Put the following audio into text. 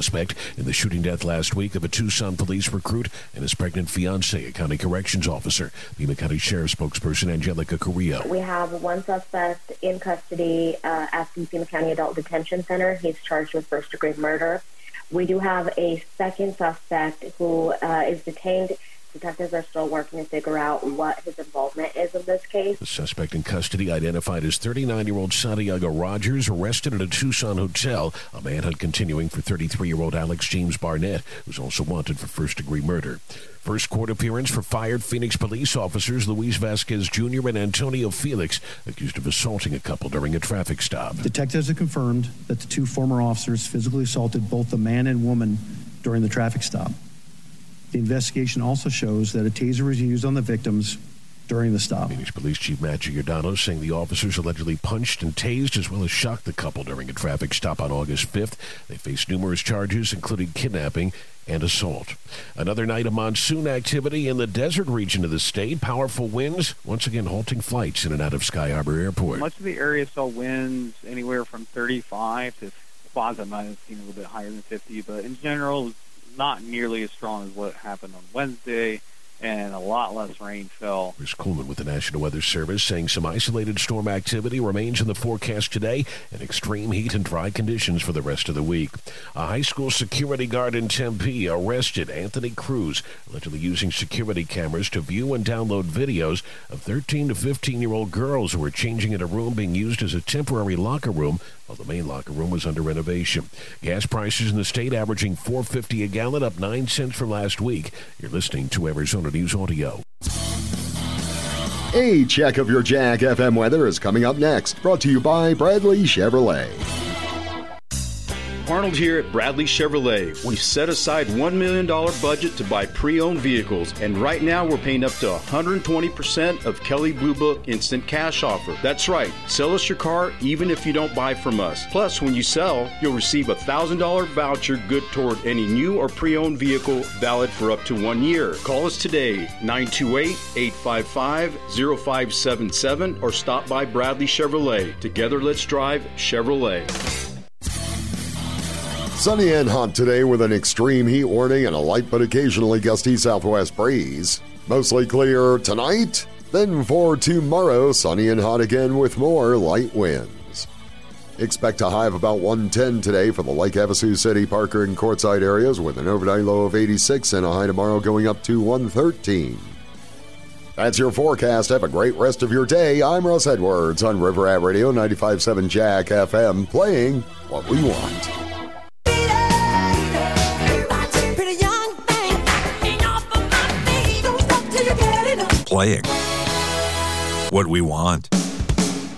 suspect in the shooting death last week of a Tucson police recruit and his pregnant fiancée, a county corrections officer. Pima County Sheriff's spokesperson Angelica Carrillo. We have one suspect in custody at the Pima County Adult Detention Center. He's charged with first-degree murder. We do have a second suspect who is detained. Detectives are still working to figure out what his involvement is in this case. The suspect in custody, identified as 39-year-old Santiago Rogers, arrested at a Tucson hotel. A manhunt continuing for 33-year-old Alex James Barnett, who's also wanted for first-degree murder. First court appearance for fired Phoenix police officers Luis Vasquez Jr. and Antonio Felix, accused of assaulting a couple during a traffic stop. Detectives have confirmed that the two former officers physically assaulted both the man and woman during the traffic stop. The investigation also shows that a taser was used on the victims during the stop. Phoenix Police Chief Matt Giordano saying the officers allegedly punched and tased as well as shocked the couple during a traffic stop on August 5th. They face numerous charges, including kidnapping and assault. Another night of monsoon activity in the desert region of the state. Powerful winds once again halting flights in and out of Sky Harbor Airport. Much of the area saw winds anywhere from 35 to Plaza might have seen a little bit higher than 50, but in general, not nearly as strong as what happened on Wednesday, and a lot less rain fell. Chris Coleman with the National Weather Service saying some isolated storm activity remains in the forecast today and extreme heat and dry conditions for the rest of the week. A high school security guard in Tempe arrested Anthony Cruz, allegedly using security cameras to view and download videos of 13 to 15-year-old girls who were changing in a room being used as a temporary locker room while the main locker room was under renovation. Gas prices in the state averaging $4.50 a gallon, up 9 cents from last week. You're listening to Arizona News Audio. A check of your Jack FM weather is coming up next. Brought to you by Bradley Chevrolet. Arnold here at Bradley Chevrolet. We've set aside $1 million budget to buy pre-owned vehicles, and right now we're paying up to 120% of Kelley Blue Book Instant Cash offer. That's right. Sell us your car even if you don't buy from us. Plus, when you sell, you'll receive a $1,000 voucher good toward any new or pre-owned vehicle valid for up to 1 year. Call us today, 928-855-0577, or stop by Bradley Chevrolet. Together, let's drive Chevrolet. Sunny and hot today with an extreme heat warning and a light but occasionally gusty southwest breeze. Mostly clear tonight, then for tomorrow, sunny and hot again with more light winds. Expect a high of about 110 today for the Lake Havasu City, Parker, and Quartzsite areas with an overnight low of 86 and a high tomorrow going up to 113. That's your forecast. Have a great rest of your day. I'm Russ Edwards on River Rat Radio 95.7 Jack FM, playing what we want. Playing what we want.